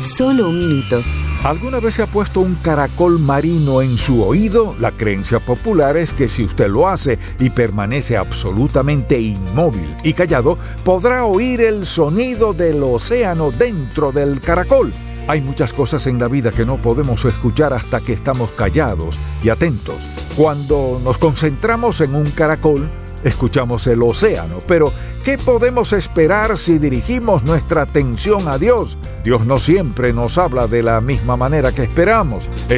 Solo un minuto. ¿Alguna vez se ha puesto un caracol marino en su oído? La creencia popular es que si usted lo hace y permanece absolutamente inmóvil y callado, podrá oír el sonido del océano dentro del caracol. Hay muchas cosas en la vida que no podemos escuchar hasta que estamos callados y atentos. Cuando nos concentramos en un caracol, escuchamos el océano, pero ¿qué podemos esperar si dirigimos nuestra atención a Dios? Dios no siempre nos habla de la misma manera que esperamos.